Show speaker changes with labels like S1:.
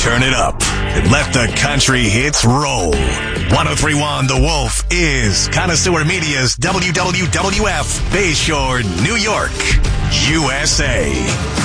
S1: Turn it up and let the country hits roll. 103.1 The Wolf is Connoisseur Media's WWWF Bayshore, New York, USA.